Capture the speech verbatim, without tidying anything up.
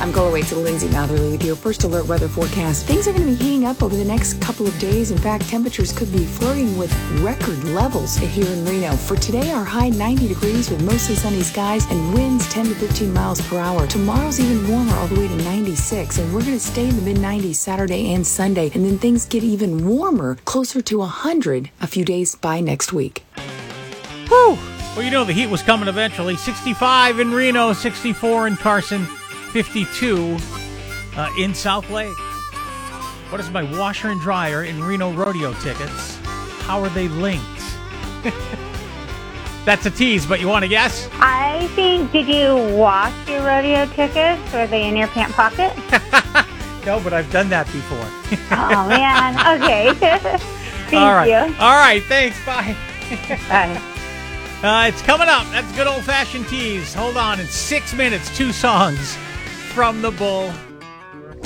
I'm Gola Waits and Lindsay Matherly with your first alert weather forecast. Things are going to be heating up over the next couple of days. In fact, temperatures could be flirting with record levels here in Reno. For today, our high ninety degrees with mostly sunny skies and winds ten to fifteen miles per hour. Tomorrow's even warmer, all the way to ninety-six, and we're going to stay in the mid nineties Saturday and Sunday, and then things get even warmer, closer to one hundred a few days by next week. Whew! Well, you know the heat was coming eventually. sixty-five in Reno, sixty-four in Carson, fifty-two uh, in South Lake. What is my washer and dryer in Reno rodeo tickets? How are they linked? That's a tease, but you want to guess? I think, did you wash your rodeo tickets? Were they in your pant pocket? No, but I've done that before. Oh, man. Okay. Thank All right. you. All right. Thanks. Bye. Bye. Uh, it's coming up. That's good old-fashioned tease. Hold on. In six minutes, two songs from the Bull.